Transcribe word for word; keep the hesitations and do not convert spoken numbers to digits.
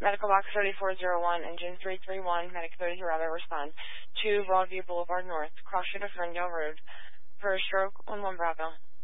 Medical Box thirty-four oh one, Engine three three one, Medic thirty rather respond. to Broadview Boulevard North, cross street of Ferndale Road, for a stroke on one Bravo.